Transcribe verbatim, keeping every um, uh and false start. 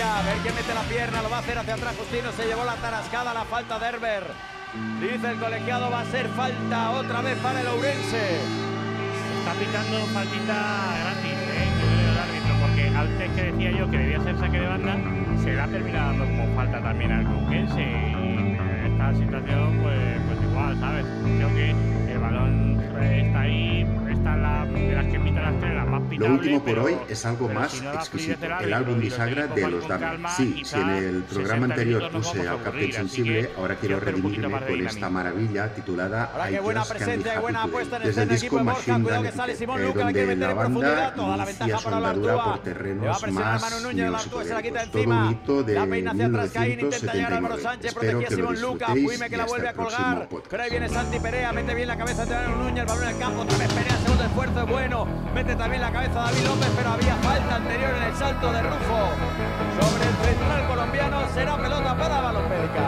ya, a ver quién mete la pierna, lo va a hacer hacia atrás Justino, se llevó la tarascada, la falta de Herbert. Dice el colegiado, va a ser falta otra vez para el Ourense. Está pitando faltita gratis, ¿eh? El árbitro, porque antes que decía yo que debía ser saque de banda, se le ha terminado dando como falta también al Conquense. Y en esta situación, pues, pues igual, ¿sabes? Creo que el balón está ahí, está la, de las que pitan las tres, la más pitable. Lo último por pero, hoy es algo más si no exquisito, el álbum bisagra de los Dame. Sí, si en el programa anterior puse al Captain Sensible, ahora quiero redimirme con esta maravilla titulada Ahora I qué buena Just Can't Be presencia y buena Happy apuesta en Today, el desde el centro equipo disco de Borja. Machine Cuidado Gun que sale Etiquette, Simón eh, Luca, hay que donde meter la en profundidad. banda Toda la inicia ventaja su para la andadura Artúa. por Le va a terrenos presionar a Manu más Núñez, la Artúa se la quita neopsicodélicos. Todo un encima. hito de La peina hacia atrás, Caín intenta llegar a Álvaro mil novecientos setenta y nueve. Sánchez, Espero protegía a que lo Simón Luca. disfrutéis Puime que y la hasta vuelve a el próximo colgar. podcast. Pero ahí viene Santi Perea, mete bien la cabeza de Manu Núñez, el balón en el campo, otra vez Perea, segundo esfuerzo es bueno. Mete también la cabeza David López, pero había falta anterior en el salto de Rufo.